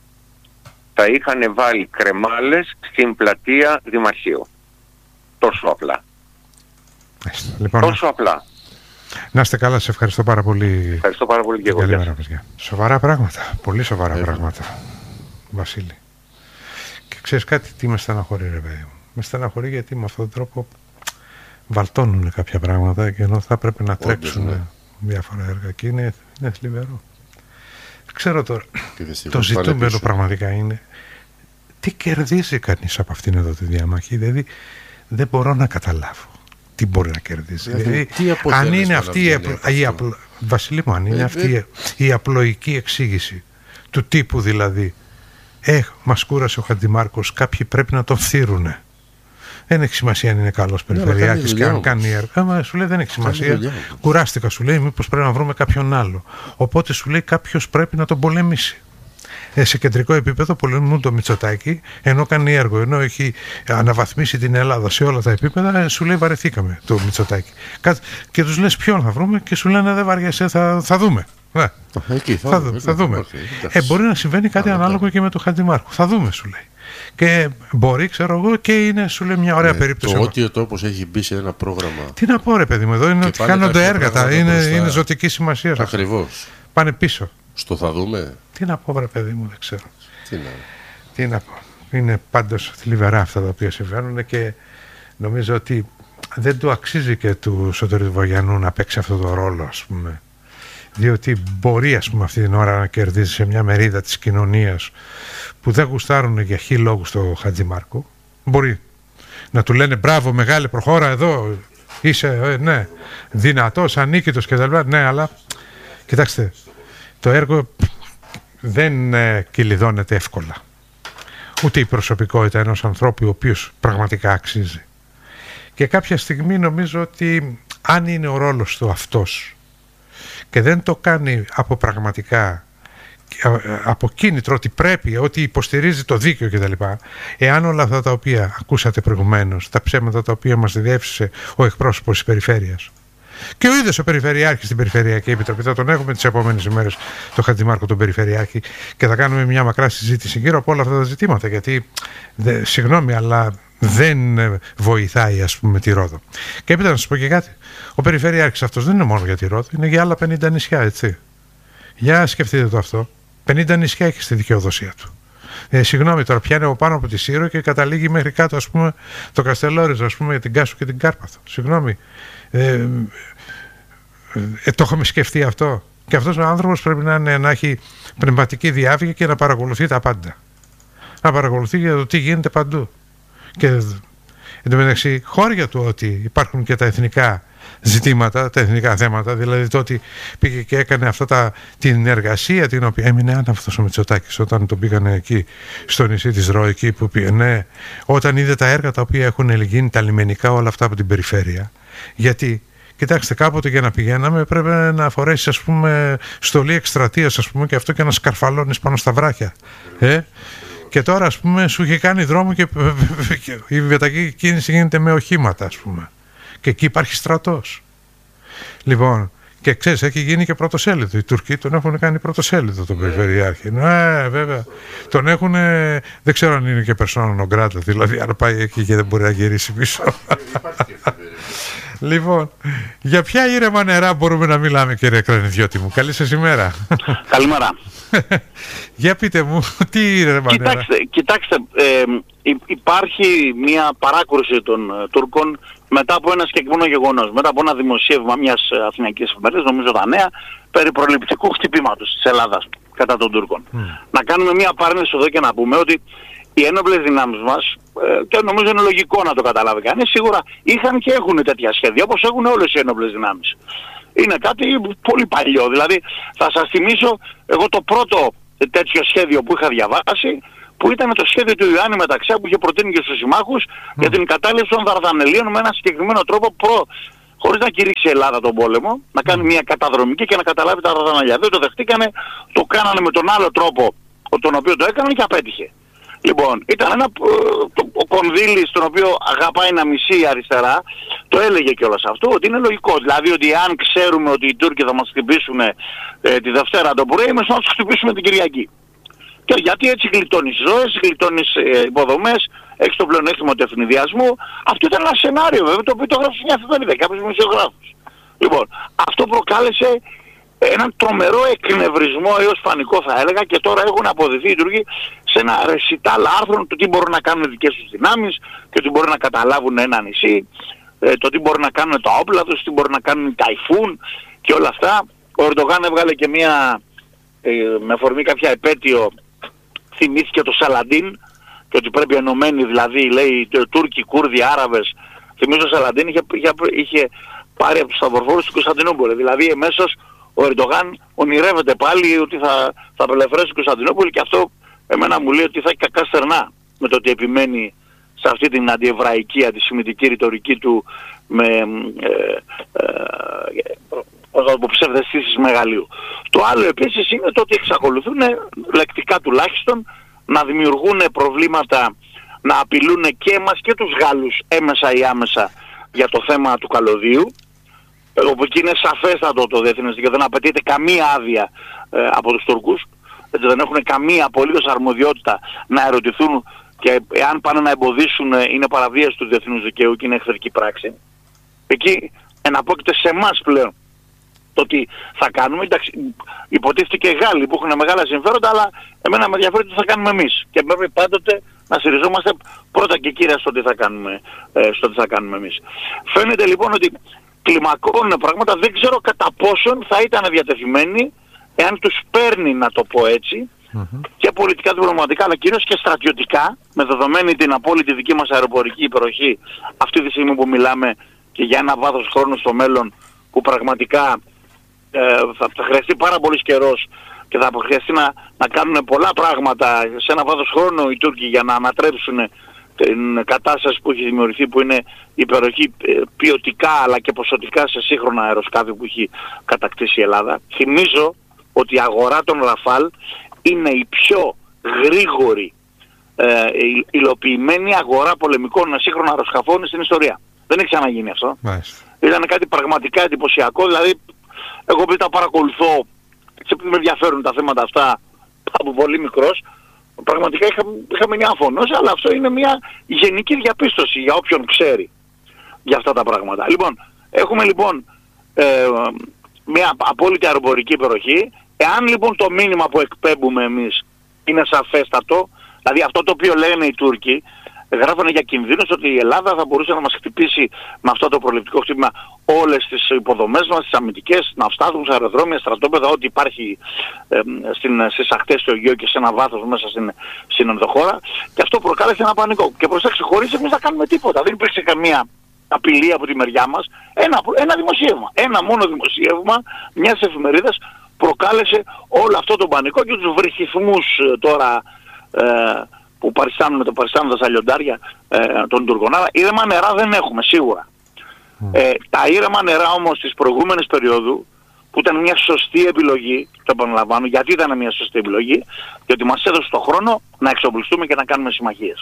Θα είχαν βάλει κρεμάλες στην πλατεία Δημαρχείου. Τόσο απλά. Λοιπόν, τόσο απλά. Να είστε καλά, σε ευχαριστώ πάρα πολύ. Ευχαριστώ πάρα πολύ και εγώ. Σοβαρά πράγματα, πολύ σοβαρά πράγματα, Βασίλη. Και ξέρεις κάτι, τι με στεναχωρεί, ρε παιδί μου? Με στεναχωρεί γιατί με αυτόν τον τρόπο βαλτώνουν κάποια πράγματα, και ενώ θα έπρεπε να τρέξουν διάφορα έργα, και είναι θλιβερό. Ξέρω τώρα, το ζητούμενο πραγματικά είναι τι κερδίζει κανείς από αυτήν εδώ τη διαμάχη. Δηλαδή δεν μπορώ να καταλάβω τι μπορεί να κερδίσει. Δηλαδή αν είναι αυτή Βασίλη μου, αν είναι αυτή η απλοϊκή εξήγηση του τύπου, δηλαδή μας κούρασε ο Χατζημάρκος, κάποιοι πρέπει να τον φθείρουνε. Δεν έχει σημασία αν είναι καλός περιφερειάρχης και αν κάνει έργα. Σου λέει δεν έχει σημασία. Κουράστηκα, σου λέει, μήπως πρέπει να βρούμε κάποιον άλλο. Οπότε σου λέει κάποιος πρέπει να τον πολεμήσει. Σε κεντρικό επίπεδο πολεμούν το Μητσοτάκη, ενώ κάνει έργο, ενώ έχει αναβαθμίσει την Ελλάδα σε όλα τα επίπεδα. Σου λέει βαρεθήκαμε το Μητσοτάκη. Και τους λες ποιον θα βρούμε, και σου λένε δεν βαριέσαι, θα δούμε. Θα δούμε. Μπορεί να συμβαίνει κάτι ανάλογο και με τον Χατζημάρκο. Θα δούμε, σου λέει. Και μπορεί, ξέρω εγώ, και είναι, σου λέει, μια ωραία περίπτωση. Το ότι ο τόπος έχει μπει σε ένα πρόγραμμα. Τι να πω, ρε παιδί μου, εδώ είναι ότι κάνονται έργα. Είναι ζωτική σημασία. Ακριβώς. Πάνε πίσω. Στο θα δούμε. Τι να πω, ρε παιδί μου, δεν ξέρω. Τι να πω. Είναι πάντως θλιβερά αυτά τα οποία συμβαίνουν, και νομίζω ότι δεν του αξίζει και του Σωτήρη Βογιανού να παίξει αυτό το ρόλο, ας πούμε. Διότι μπορεί, ας πούμε, αυτή την ώρα να κερδίζει σε μια μερίδα της κοινωνίας που δεν γουστάρουν για χι λόγους το Χατζημάρκο. Μπορεί να του λένε μπράβο, μεγάλη, προχώρα εδώ, είσαι ναι, δυνατός, ανίκητος κτλ. Ναι, αλλά κοιτάξτε, το έργο δεν κυλιδώνεται εύκολα. Ούτε η προσωπικότητα ενός ανθρώπου ο οποίος πραγματικά αξίζει. Και κάποια στιγμή νομίζω ότι αν είναι ο ρόλος του αυτός και δεν το κάνει από πραγματικά, από κίνητρο ότι πρέπει, ότι υποστηρίζει το δίκαιο κτλ. Εάν όλα αυτά τα οποία ακούσατε προηγουμένως, τα ψέματα τα οποία μας διεύθυνσε ο εκπρόσωπος της περιφέρειας, Και ο ίδιος ο Περιφερειάρχης στην Περιφερειακή Επιτροπή, θα τον έχουμε τις επόμενες ημέρες, τον Χατζημάρκο τον Περιφερειάρχη, και θα κάνουμε μια μακρά συζήτηση γύρω από όλα αυτά τα ζητήματα. Γιατί, συγγνώμη, αλλά δεν βοηθάει, ας πούμε, τη Ρόδο. Και έπειτα να σας πω και κάτι. Ο Περιφερειάρχης αυτός δεν είναι μόνο για τη Ρόδο, είναι για άλλα 50 νησιά, έτσι. Για σκεφτείτε το αυτό. 50 νησιά έχει στη δικαιοδοσία του. Συγγνώμη, τώρα πιάνει από πάνω από τη Σύρο και καταλήγει μέχρι κάτω, ας πούμε, το Καστελόριζο, ας πούμε, για την Κάσο και την Κάρπαθο. Συγγνώμη. Το έχουμε σκεφτεί αυτό. Και αυτός ο άνθρωπος πρέπει να έχει πνευματική διάβγεια και να παρακολουθεί τα πάντα. Να παρακολουθεί για το τι γίνεται παντού. Και εν τω μεταξύ, χώρια του ότι υπάρχουν και τα εθνικά ζητήματα, τα εθνικά θέματα, δηλαδή το ότι πήγε και έκανε την εργασία την οποία έμεινε άναυτος ο Μητσοτάκης όταν τον πήγανε εκεί στο νησί της Ρο, εκεί που πήγαινε, όταν είδε τα έργα τα οποία έχουν γίνει, τα λιμενικά, όλα αυτά από την περιφέρεια. Γιατί, κοιτάξτε, κάποτε για να πηγαίναμε πρέπει να φορέσεις, ας πούμε, στολή εκστρατείας, ας πούμε, και αυτό, και να σκαρφαλώνεις πάνω στα βράχια. Και τώρα, ας πούμε, σου είχε κάνει δρόμο και η μετακίνηση γίνεται με οχήματα, ας πούμε. Και εκεί υπάρχει στρατός. Λοιπόν, και ξέρεις, έχει γίνει και πρωτοσέλιδο. Οι Τουρκοί τον έχουν κάνει πρωτοσέλιδο τον Περιφερειάρχη. Βέβαια. Τον έχουν, δεν ξέρω αν είναι και persona non grata, δηλαδή αν πάει εκεί και δεν μπορεί να γυρίσει πίσω. Λοιπόν, για ποια ήρεμα νερά μπορούμε να μιλάμε, κύριε Κρανιδιώτη μου? Καλή σας ημέρα. Καλημέρα. Για πείτε μου, τι ήρεμα νερά? Κοιτάξτε, υπάρχει μια παράκρουση των Τούρκων μετά από ένα συγκεκριμένο γεγονός, μετά από ένα δημοσίευμα μιας αθηναϊκής εφημερίδας, νομίζω τα Νέα, περί προληπτικού χτυπήματος της Ελλάδας κατά των Τούρκων. Να κάνουμε μια παρένθεση εδώ και να πούμε ότι οι ένοπλες δυνάμεις μας, και νομίζω είναι λογικό να το καταλάβει κανείς, σίγουρα είχαν και έχουν τέτοια σχέδια, όπως έχουν όλες οι ένοπλες δυνάμεις. Είναι κάτι πολύ παλιό. Δηλαδή, θα σας θυμίσω, εγώ το πρώτο τέτοιο σχέδιο που είχα διαβάσει, που ήταν το σχέδιο του Ιωάννη Μεταξιά, που είχε προτείνει και στους συμμάχους για την κατάληψη των Δαρδανελίων με ένα συγκεκριμένο τρόπο, χωρίς να κηρύξει η Ελλάδα τον πόλεμο, να κάνει μια καταδρομική και να καταλάβει τα Δαρδανελιά. Δεν το δεχτήκανε, το κάνανε με τον άλλο τρόπο τον οποίο το έκαναν και απέτυχε. Λοιπόν, ήταν ο Κονδύλης, τον οποίο αγαπάει να μισεί η αριστερά, το έλεγε κιόλας αυτό, ότι είναι λογικό. Δηλαδή ότι αν ξέρουμε ότι οι Τούρκοι θα μας χτυπήσουν τη Δευτέρα το πρωί, εμείς θα τους χτυπήσουμε την Κυριακή. Και γιατί έτσι γλιτώνεις ζωές, γλιτώνεις υποδομές, έχεις το πλεονέκτημα του ευνηδιασμού. Αυτό ήταν ένα σενάριο βέβαια, το οποίο το γράφει μια εφημερίδα, κάποιους μουσιογράφους. Λοιπόν, αυτό προκάλεσε έναν τρομερό εκνευρισμό, έως πανικό θα έλεγα, και τώρα έχουν αποδειχθεί οι Τούρκοι σε ένα ρεσιτάλ άρθρων του τι μπορούν να κάνουν δικές τους δυνάμεις και ότι μπορούν να καταλάβουν ένα νησί, το τι μπορούν να κάνουν τα όπλα τους, τι μπορούν να κάνουν οι ταϊφούν και όλα αυτά. Ο Ερντογάν έβγαλε και μια, με αφορμή κάποια επέτειο, θυμήθηκε το Σαλαντίν και ότι πρέπει ενωμένοι, δηλαδή λέει Τούρκοι, Κούρδοι, Άραβες. Θυμίζω ο Σαλαντίν είχε πάρει από τους σταυροφόρους στην Κωνσταντινούπολη. Δηλαδή εμέσως ο Ερντογάν ονειρεύεται πάλι ότι θα απελευθερώσει την Κωνσταντινούπολη, και αυτό εμένα μου λέει ότι θα έχει κακά στερνά με το ότι επιμένει σε αυτή την αντιεβραϊκή, αντισημιτική ρητορική του με ψευδαισθήσεις μεγαλείου. Το άλλο επίσης είναι το ότι εξακολουθούν, λεκτικά τουλάχιστον, να δημιουργούν προβλήματα, να απειλούν και εμάς και τους Γάλλους έμεσα ή άμεσα για το θέμα του καλωδίου, όπου εκεί είναι σαφέστατο το διεθνές και δεν απαιτείται καμία άδεια από τους Τούρκους, γιατί δεν έχουν καμία απολύτως αρμοδιότητα να ερωτηθούν, και εάν πάνε να εμποδίσουν είναι παραβίαση του διεθνούς δικαίου και είναι εχθρική πράξη. Εκεί εναπόκειται σε εμάς πλέον το τι θα κάνουμε. Εντάξει, υποτίθεται και οι Γάλλοι που έχουν μεγάλα συμφέροντα, αλλά εμένα με ενδιαφέρει τι θα κάνουμε εμείς. Και πρέπει πάντοτε να στηριζόμαστε πρώτα και κύρια στο τι θα κάνουμε εμείς. Φαίνεται λοιπόν ότι κλιμακώνουν πράγματα, δεν ξέρω κατά πόσον θα ήταν διατεθειμένοι, εάν τους παίρνει, να το πω έτσι, και πολιτικά, διπλωματικά, αλλά κυρίως και στρατιωτικά, με δεδομένη την απόλυτη δική μας αεροπορική υπεροχή αυτή τη στιγμή που μιλάμε, και για ένα βάθος χρόνου στο μέλλον που πραγματικά θα χρειαστεί πάρα πολύς καιρός και θα χρειαστεί να κάνουν πολλά πράγματα σε ένα βάθος χρόνου οι Τούρκοι για να ανατρέψουν την κατάσταση που έχει δημιουργηθεί, που είναι υπεροχή ποιοτικά αλλά και ποσοτικά σε σύγχρονα αεροσκάφη που έχει κατακτήσει η Ελλάδα. Θυμίζω ότι η αγορά των Ραφάλ είναι η πιο γρήγορη υλοποιημένη αγορά πολεμικών σύγχρονων αεροσκαφών στην ιστορία. Δεν έχει ξαναγίνει αυτό. Ήταν κάτι πραγματικά εντυπωσιακό, δηλαδή εγώ επειδή τα παρακολουθώ, επειδή με ενδιαφέρουν τα θέματα αυτά από πολύ μικρός, πραγματικά είχα μείνει άφωνος, αλλά αυτό είναι μια γενική διαπίστωση για όποιον ξέρει για αυτά τα πράγματα. Λοιπόν, έχουμε λοιπόν μια απόλυτη αεροπορική περιοχή. Εάν λοιπόν το μήνυμα που εκπέμπουμε εμείς είναι σαφέστατο, δηλαδή αυτό το οποίο λένε οι Τούρκοι, γράφανε για κινδύνους ότι η Ελλάδα θα μπορούσε να μας χτυπήσει με αυτό το προληπτικό χτύπημα όλες τις υποδομές μας, τις αμυντικές, ναυστάθμους, αεροδρόμια, στρατόπεδα, ό,τι υπάρχει στις ακτές του Αιγαίου και σε ένα βάθος μέσα στην ενδοχώρα, και αυτό προκάλεσε ένα πανικό. Και προσέξτε, χωρίς εμείς να κάνουμε τίποτα. Δεν υπήρξε καμία απειλή από τη μεριά μας. Ένα δημοσίευμα, ένα μόνο δημοσίευμα μιας εφημερίδας προκάλεσε όλο αυτό το πανικό και τους βρυχυθμούς τώρα που παριστάνουν τα λιοντάρια των Τούρκων. Άρα ήρεμα νερά δεν έχουμε σίγουρα. Τα ήρεμα νερά όμως της προηγούμενης περίοδου, που ήταν μια σωστή επιλογή, το επαναλαμβάνω, γιατί ήταν μια σωστή επιλογή, διότι μας έδωσε το χρόνο να εξοπλιστούμε και να κάνουμε συμμαχίες.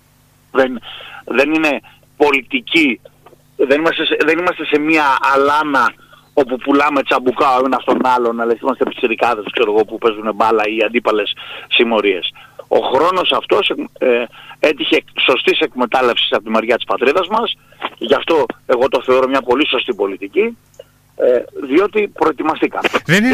Δεν είναι πολιτική, δεν είμαστε σε μια αλάνα όπου πουλάμε τσαμπουκά ο ένας τον άλλον, αλλά είμαστε πιτσιρικάδες, ξέρω εγώ, που παίζουν μπάλα ή αντίπαλες συμμορίες. Ο χρόνος αυτός έτυχε σωστής εκμετάλλευσης από τη μεριά της πατρίδας μας, γι' αυτό εγώ το θεωρώ μια πολύ σωστή πολιτική, διότι προετοιμαστήκαμε.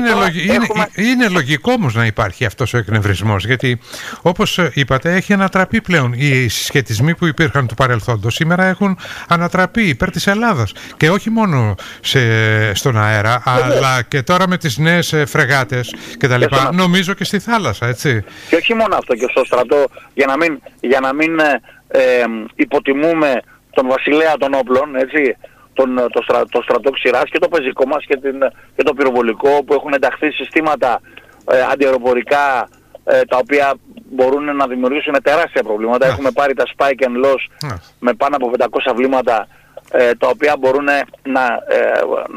Είναι λογικό όμως να υπάρχει αυτός ο εκνευρισμός, γιατί όπως είπατε έχει ανατραπεί πλέον. Οι συσχετισμοί που υπήρχαν του παρελθόντος σήμερα έχουν ανατραπεί υπέρ της Ελλάδας, και όχι μόνο στον αέρα, αλλά και τώρα με τις νέες φρεγάτες και τα λοιπά, νομίζω και στη θάλασσα, έτσι. Και όχι μόνο αυτό, και στο στρατό, για να μην υποτιμούμε τον βασιλέα των όπλων, έτσι, το στρατό ξηράς και το πεζικό μας και το πυροβολικό, που έχουν ενταχθεί συστήματα αντιαεροπορικά τα οποία μπορούν να δημιουργήσουν τεράστια προβλήματα. Έχουμε πάρει τα Spike and Loss με πάνω από 500 βλήματα, τα οποία μπορούν να